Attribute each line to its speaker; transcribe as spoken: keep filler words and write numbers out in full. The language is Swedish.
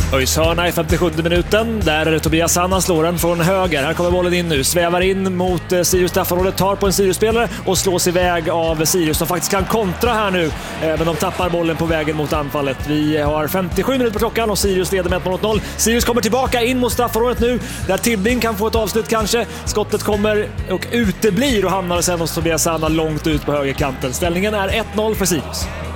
Speaker 1: Öjs hörna i femtiosjunde minuten, där Tobias Sanna slår den från höger. Här kommer bollen in nu, svävar in mot Sirius straffområde, tar på en Sirius-spelare och slås iväg av Sirius som faktiskt kan kontra här nu, men de tappar bollen på vägen mot anfallet. Vi har femtiosju minuter på klockan och Sirius leder med ett mot noll. Sirius kommer tillbaka in mot straffområdet nu, där Tibbing kan få ett avslut kanske. Skottet kommer och uteblir och hamnar sen hos Tobias Sanna långt ut på högerkanten. Ställningen är ett noll för Sirius.